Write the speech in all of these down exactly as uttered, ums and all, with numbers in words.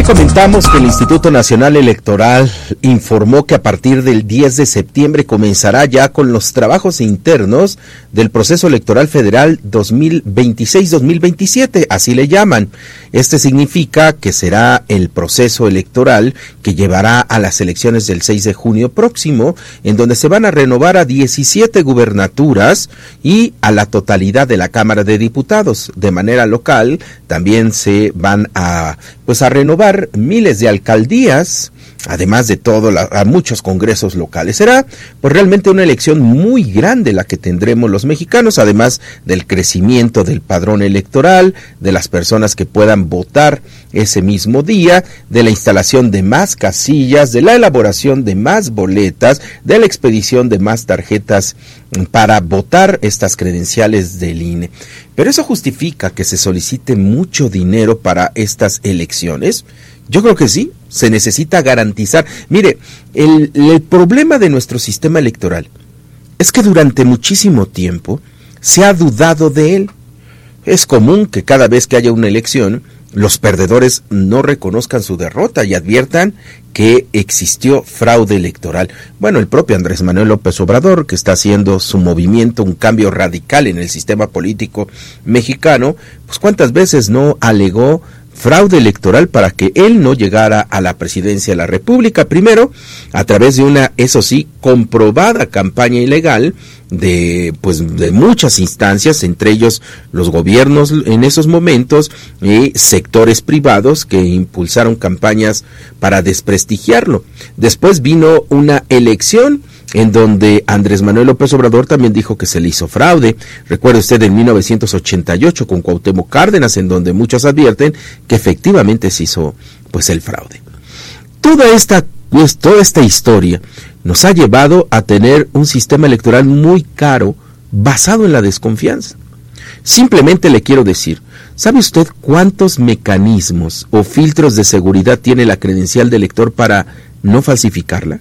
Comentamos que el Instituto Nacional Electoral informó que a partir del diez de septiembre comenzará ya con los trabajos internos del proceso electoral federal dos mil veintiséis dos mil veintisiete, así le llaman. Este significa que será el proceso electoral que llevará a las elecciones del seis de junio próximo, en donde se van a renovar a diecisiete gubernaturas y a la totalidad de la Cámara de Diputados. De manera local también se van a pues a renovar miles de alcaldías, además de todo, la, a muchos congresos locales. Será pues realmente una elección muy grande la que tendremos los mexicanos, además del crecimiento del padrón electoral, de las personas que puedan votar ese mismo día, de la instalación de más casillas, de la elaboración de más boletas, de la expedición de más tarjetas para votar estas credenciales del I N E. ¿Pero eso justifica que se solicite mucho dinero para estas elecciones? Yo creo que sí, se necesita garantizar. Mire, el, el problema de nuestro sistema electoral es que durante muchísimo tiempo se ha dudado de él. Es común que cada vez que haya una elección, los perdedores no reconozcan su derrota y adviertan que existió fraude electoral. Bueno, el propio Andrés Manuel López Obrador, que está haciendo su movimiento, un cambio radical en el sistema político mexicano, pues cuántas veces no alegó fraude electoral para que él no llegara a la presidencia de la República, primero a través de una, eso sí, comprobada campaña ilegal de pues de muchas instancias, entre ellos los gobiernos en esos momentos y sectores privados que impulsaron campañas para desprestigiarlo. Después vino una elección en donde Andrés Manuel López Obrador también dijo que se le hizo fraude. Recuerde usted en mil novecientos ochenta y ocho con Cuauhtémoc Cárdenas, en donde muchos advierten que efectivamente se hizo pues el fraude. Toda esta, pues, toda esta historia nos ha llevado a tener un sistema electoral muy caro basado en la desconfianza. Simplemente le quiero decir, ¿sabe usted cuántos mecanismos o filtros de seguridad tiene la credencial de elector para no falsificarla?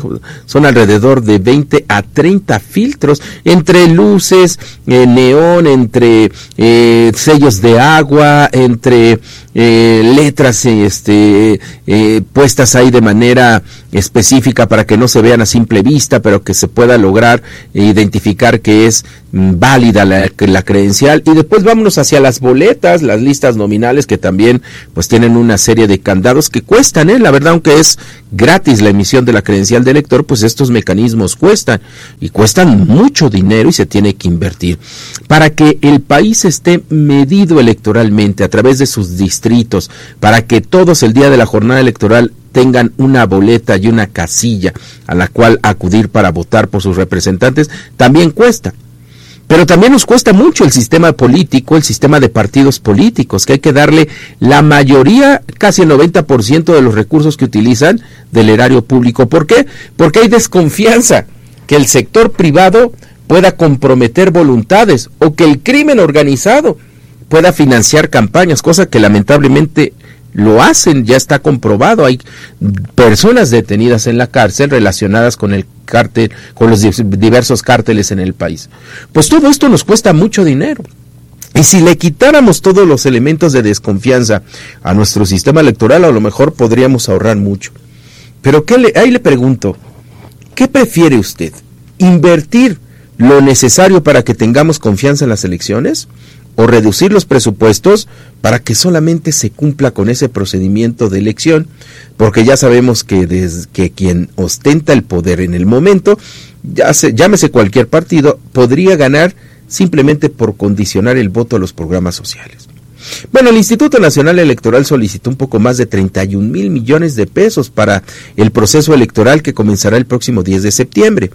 Son alrededor de veinte a treinta filtros, entre luces, eh, neón, entre eh, sellos de agua, entre eh, letras este, eh, puestas ahí de manera específica para que no se vean a simple vista, pero que se pueda lograr identificar que es válida la, la credencial. Y después vámonos hacia las boletas, las listas nominales, que también pues tienen una serie de candados que cuestan, ¿eh? La verdad, aunque es gratis la emisión de la credencial de elector, pues estos mecanismos cuestan, y cuestan mucho dinero y se tiene que invertir. Para que el país esté medido electoralmente a través de sus distritos, para que todos el día de la jornada electoral tengan una boleta y una casilla a la cual acudir para votar por sus representantes, también cuesta. Pero también nos cuesta mucho el sistema político, el sistema de partidos políticos, que hay que darle la mayoría, casi el noventa por ciento de los recursos que utilizan del erario público. ¿Por qué? Porque hay desconfianza que el sector privado pueda comprometer voluntades o que el crimen organizado pueda financiar campañas, cosa que lamentablemente lo hacen, ya está comprobado. Hay personas detenidas en la cárcel relacionadas con el cártel, con los diversos cárteles en el país. Pues todo esto nos cuesta mucho dinero. Y si le quitáramos todos los elementos de desconfianza a nuestro sistema electoral, a lo mejor podríamos ahorrar mucho. Pero ¿qué le, ahí le pregunto, ¿qué prefiere usted? ¿Invertir lo necesario para que tengamos confianza en las elecciones? ¿O reducir los presupuestos para que solamente se cumpla con ese procedimiento de elección? Porque ya sabemos que, desde que quien ostenta el poder en el momento, ya se, llámese cualquier partido, podría ganar simplemente por condicionar el voto a los programas sociales. Bueno, el Instituto Nacional Electoral solicitó un poco más de treinta y un mil millones de pesos para el proceso electoral que comenzará el próximo diez de septiembre.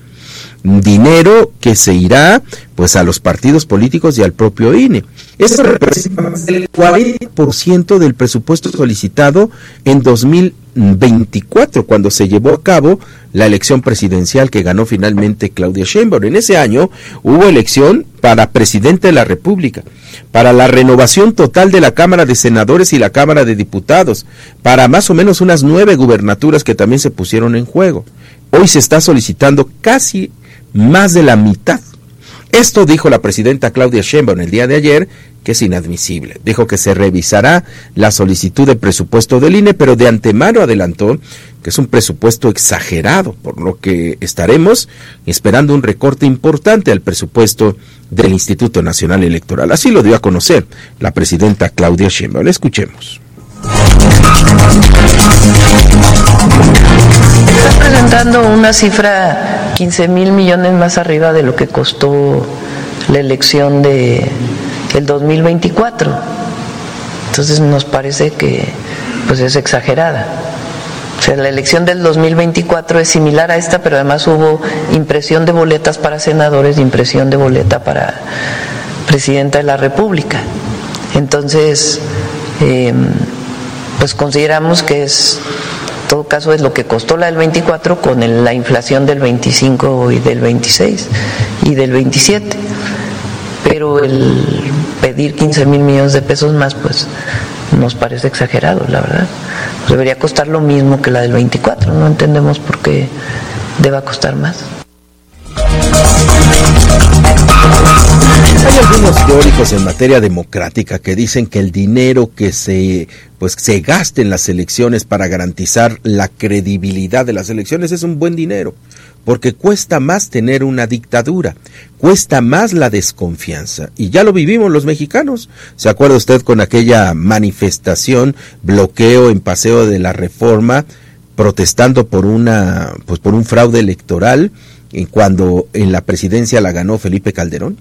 Dinero que se irá pues a los partidos políticos y al propio I N E. Eso representa más del cuarenta por ciento del presupuesto solicitado en dos mil veinticuatro, cuando se llevó a cabo la elección presidencial que ganó finalmente Claudia Sheinbaum. En ese año hubo elección para presidente de la República, para la renovación total de la Cámara de Senadores y la Cámara de Diputados, para más o menos unas nueve gubernaturas que también se pusieron en juego. Hoy se está solicitando casi más de la mitad. Esto dijo la presidenta Claudia Sheinbaum el día de ayer, que es inadmisible. Dijo que se revisará la solicitud de presupuesto del I N E, pero de antemano adelantó que es un presupuesto exagerado, por lo que estaremos esperando un recorte importante al presupuesto del Instituto Nacional Electoral. Así lo dio a conocer la presidenta Claudia Sheinbaum. Escuchemos. Está presentando una cifra quince mil millones más arriba de lo que costó la elección de el dos mil veinticuatro. Entonces nos parece que pues es exagerada. O sea, la elección del dos mil veinticuatro es similar a esta, pero además hubo impresión de boletas para senadores, impresión de boleta para presidenta de la República. Entonces, eh, pues consideramos que es, en todo caso, es lo que costó la del veinticuatro con el, la inflación del veinticinco y del veintiséis y del veintisiete. Pero el pedir quince mil millones de pesos más, pues nos parece exagerado, la verdad. Pues debería costar lo mismo que la del veinticuatro, no entendemos por qué deba costar más. Hay algunos teóricos en materia democrática que dicen que el dinero que se pues se gaste en las elecciones para garantizar la credibilidad de las elecciones es un buen dinero, porque cuesta más tener una dictadura, cuesta más la desconfianza, y ya lo vivimos los mexicanos. ¿Se acuerda usted con aquella manifestación, bloqueo en Paseo de la Reforma, protestando por una pues por un fraude electoral, y cuando en la presidencia la ganó Felipe Calderón?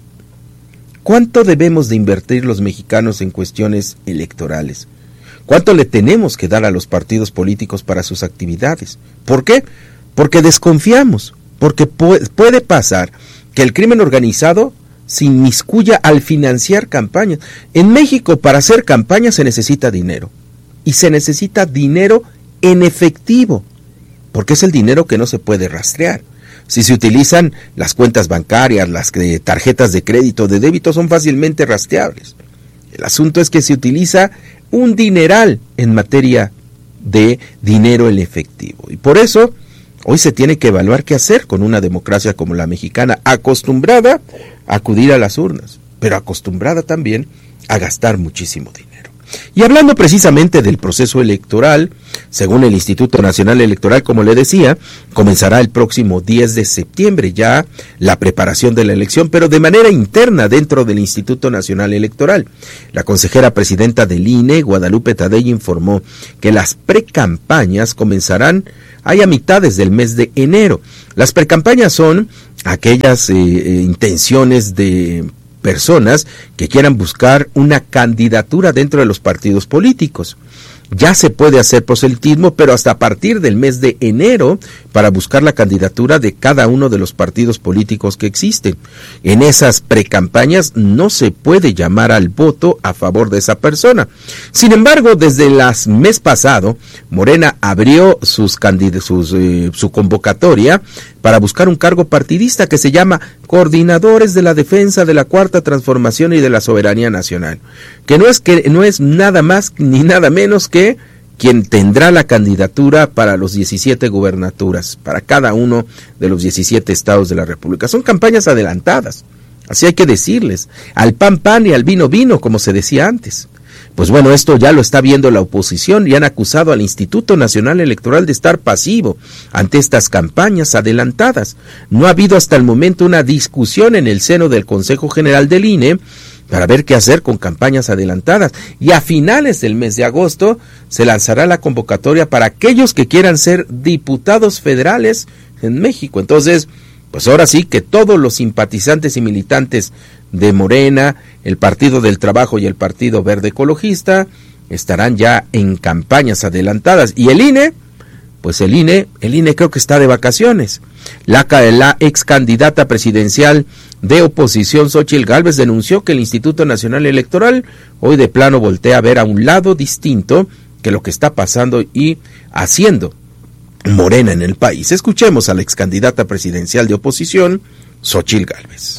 ¿Cuánto debemos de invertir los mexicanos en cuestiones electorales? ¿Cuánto le tenemos que dar a los partidos políticos para sus actividades? ¿Por qué? Porque desconfiamos, porque puede pasar que el crimen organizado se inmiscuya al financiar campañas. En México, para hacer campañas se necesita dinero, y se necesita dinero en efectivo, porque es el dinero que no se puede rastrear. Si se utilizan las cuentas bancarias, las de tarjetas de crédito, de débito, son fácilmente rastreables. El asunto es que se utiliza un dineral en materia de dinero en efectivo. Y por eso, hoy se tiene que evaluar qué hacer con una democracia como la mexicana, acostumbrada a acudir a las urnas, pero acostumbrada también a gastar muchísimo dinero. Y hablando precisamente del proceso electoral, según el Instituto Nacional Electoral, como le decía, comenzará el próximo diez de septiembre ya la preparación de la elección, pero de manera interna dentro del Instituto Nacional Electoral. La consejera presidenta del I N E, Guadalupe Tadei, informó que las precampañas comenzarán ahí a mitades del mes de enero. Las precampañas son aquellas eh, eh, intenciones de personas que quieran buscar una candidatura dentro de los partidos políticos. Ya se puede hacer proselitismo, pero hasta a partir del mes de enero, para buscar la candidatura de cada uno de los partidos políticos que existen. En esas precampañas no se puede llamar al voto a favor de esa persona. Sin embargo, desde el mes pasado, Morena abrió sus candid- sus, eh, su convocatoria para buscar un cargo partidista que se llama Coordinadores de la Defensa de la Cuarta Transformación y de la Soberanía Nacional, que no es que no es nada más ni nada menos que quien tendrá la candidatura para los diecisiete gubernaturas, para cada uno de los diecisiete estados de la República. Son campañas adelantadas, así hay que decirles, al pan pan y al vino vino, como se decía antes. Pues bueno, esto ya lo está viendo la oposición y han acusado al Instituto Nacional Electoral de estar pasivo ante estas campañas adelantadas. No ha habido hasta el momento una discusión en el seno del Consejo General del I N E para ver qué hacer con campañas adelantadas. Y a finales del mes de agosto se lanzará la convocatoria para aquellos que quieran ser diputados federales en México. Entonces, pues ahora sí que todos los simpatizantes y militantes de Morena, el Partido del Trabajo y el Partido Verde Ecologista estarán ya en campañas adelantadas. Y el I N E, pues el I N E, el I N E creo que está de vacaciones. La, la ex candidata presidencial de oposición, Xóchitl Gálvez, denunció que el Instituto Nacional Electoral hoy de plano voltea a ver a un lado distinto que lo que está pasando y haciendo Morena en el país. Escuchemos a la ex candidata presidencial de oposición, Xóchitl Gálvez.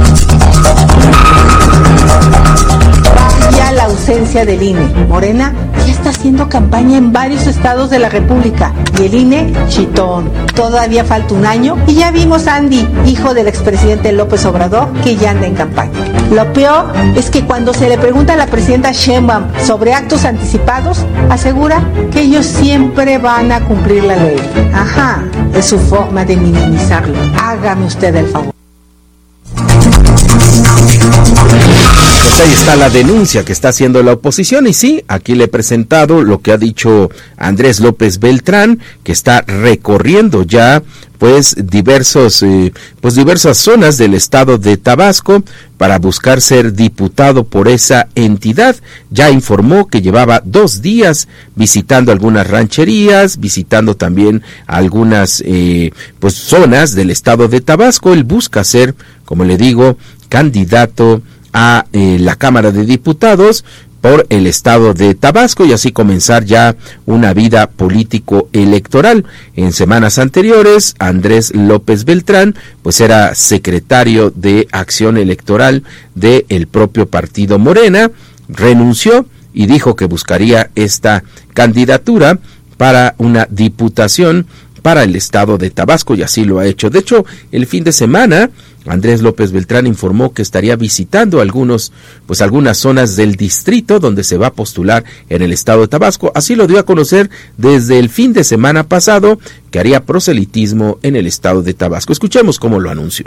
Ya la ausencia del I N E. Morena ya está haciendo campaña en varios estados de la República. Y el I N E, chitón. Todavía falta un año y ya vimos a Andy, hijo del expresidente López Obrador, que ya anda en campaña. Lo peor es que cuando se le pregunta a la presidenta Sheinbaum sobre actos anticipados, asegura que ellos siempre van a cumplir la ley. Ajá, es su forma de minimizarlo. Hágame usted el favor. Pues ahí está la denuncia que está haciendo la oposición y sí, aquí le he presentado lo que ha dicho Andrés López Beltrán, que está recorriendo ya pues diversos eh, pues diversas zonas del estado de Tabasco para buscar ser diputado por esa entidad. Ya informó que llevaba dos días visitando algunas rancherías, visitando también algunas eh, pues zonas del estado de Tabasco. Él busca ser, como le digo, candidato a eh, la Cámara de Diputados por el estado de Tabasco y así comenzar ya una vida político-electoral. En semanas anteriores, Andrés López Beltrán, pues era secretario de Acción Electoral del propio partido Morena, renunció y dijo que buscaría esta candidatura para una diputación para el estado de Tabasco y así lo ha hecho. De hecho, el fin de semana, Andrés López Beltrán informó que estaría visitando algunos, pues algunas zonas del distrito donde se va a postular en el estado de Tabasco. Así lo dio a conocer desde el fin de semana pasado, que haría proselitismo en el estado de Tabasco. Escuchemos cómo lo anunció.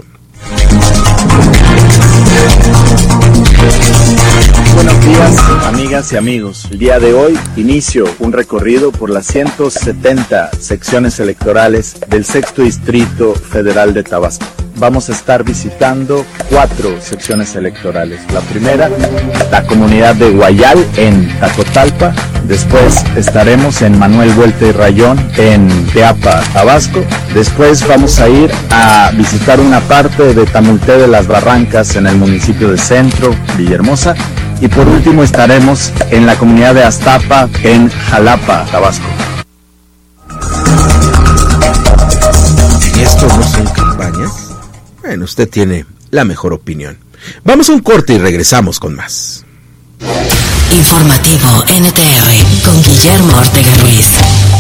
Buenos días, amigas y amigos. El día de hoy inicio un recorrido por las ciento setenta secciones electorales del sexto Distrito Federal de Tabasco. Vamos a estar visitando cuatro secciones electorales. La primera, la comunidad de Guayal en Tacotalpa. Después estaremos en Manuel Vuelta y Rayón en Teapa, Tabasco. Después vamos a ir a visitar una parte de Tamulté de las Barrancas en el municipio de Centro, Villahermosa. Y por último estaremos en la comunidad de Aztapa en Jalapa, Tabasco. ¿Y esto no son campañas? Bueno, usted tiene la mejor opinión. Vamos a un corte y regresamos con más. Informativo N T R con Guillermo Ortega Ruiz.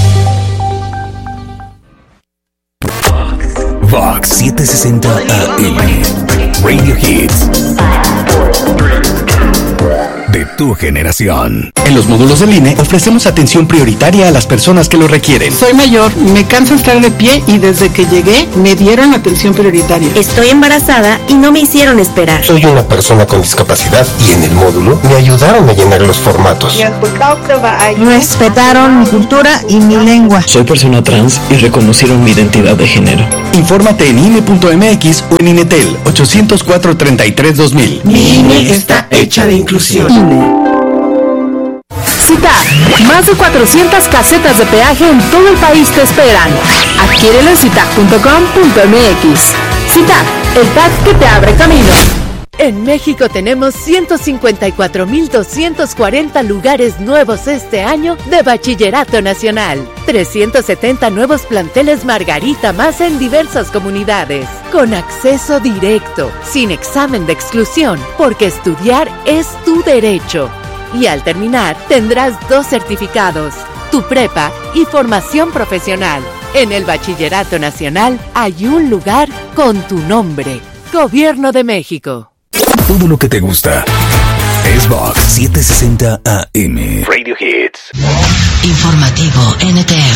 Vox setecientos sesenta A M Radio Hits de tu generación. En los módulos del I N E ofrecemos atención prioritaria a las personas que lo requieren. Soy mayor, me cansa estar de pie y desde que llegué me dieron atención prioritaria. Estoy embarazada y no me hicieron esperar. Soy una persona con discapacidad y en el módulo me ayudaron a llenar los formatos. Respetaron mi cultura y mi lengua. Soy persona trans y reconocieron mi identidad de género. Infórmate en I N E punto M X o en INETEL ochocientos cuatro, treinta y tres, dos mil. Mi I N E está hecha de inclusión. CITAC, más de cuatrocientas casetas de peaje en todo el país te esperan. Adquiérelo en citac punto com punto m x. CITAC, el T A C que te abre camino. En México tenemos ciento cincuenta y cuatro mil doscientos cuarenta lugares nuevos este año de Bachillerato Nacional. trescientos setenta nuevos planteles Margarita más en diversas comunidades. Con acceso directo, sin examen de exclusión, porque estudiar es tu derecho. Y al terminar, tendrás dos certificados, tu prepa y formación profesional. En el Bachillerato Nacional hay un lugar con tu nombre. Gobierno de México. Todo lo que te gusta es Vox setecientos sesenta A M Radio Hits. Informativo N T R.